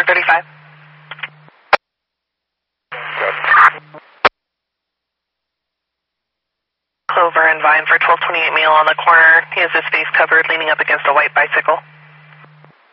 435. Clover and Vine for 1228 Meal on the corner. He has his face covered, leaning up against a white bicycle.